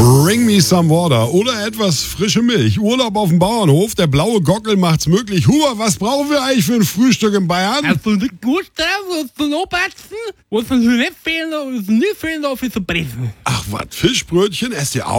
Bring me some water oder etwas frische Milch. Urlaub auf dem Bauernhof, der blaue Gockel macht's möglich. Huber, was brauchen wir eigentlich für ein Frühstück in Bayern? Also die Gusta, was zu Obersten, was nicht fehlen, was nicht fehlen darf, ist zu Brezen. Ach, was, Fischbrötchen? Esst ihr auch?